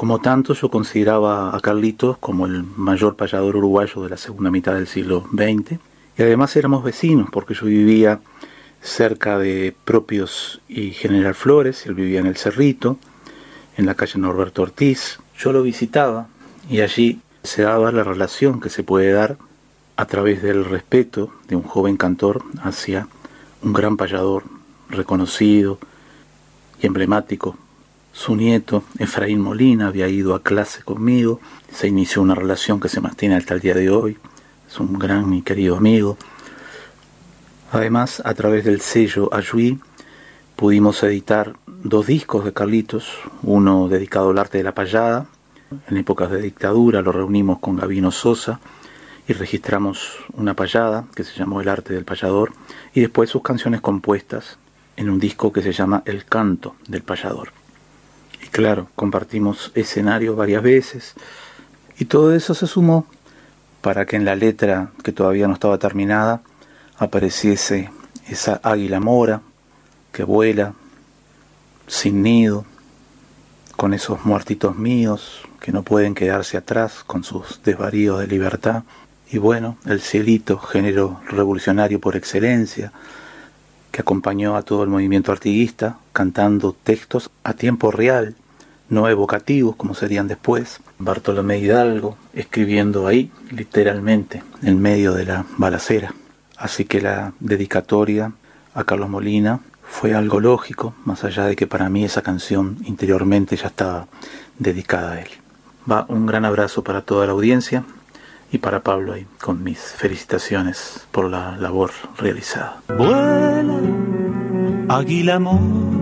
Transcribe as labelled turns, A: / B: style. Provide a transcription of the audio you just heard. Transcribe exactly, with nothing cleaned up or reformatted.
A: como tanto, yo consideraba a Carlitos como el mayor payador uruguayo de la segunda mitad del siglo veinte. Y además éramos vecinos, porque yo vivía cerca de Propios y General Flores, él vivía en el Cerrito, en la calle Norberto Ortiz. Yo lo visitaba y allí se daba la relación que se puede dar a través del respeto de un joven cantor hacia un gran payador reconocido y emblemático. Su nieto, Efraín Molina, había ido a clase conmigo, se inició una relación que se mantiene hasta el día de hoy, es un gran y querido amigo. Además, a través del sello Ayuí, pudimos editar dos discos de Carlitos, uno dedicado al arte de la payada. En épocas de dictadura lo reunimos con Gabino Sosa y registramos una payada que se llamó El arte del payador, y después sus canciones compuestas en un disco que se llama El canto del payador. Y claro, compartimos escenario varias veces, y todo eso se sumó para que en la letra, que todavía no estaba terminada, apareciese esa águila mora que vuela sin nido, con esos muertitos míos que no pueden quedarse atrás con sus desvaríos de libertad. Y bueno, el cielito, género revolucionario por excelencia, que acompañó a todo el movimiento artiguista, cantando textos a tiempo real, no evocativos como serían después. Bartolomé Hidalgo escribiendo ahí, literalmente, en medio de la balacera. Así que la dedicatoria a Carlos Molina fue algo lógico, más allá de que para mí esa canción interiormente ya estaba dedicada a él. Va un gran abrazo para toda la audiencia y para Pablo ahí, con mis felicitaciones por la labor realizada.
B: Vuela, águila amor,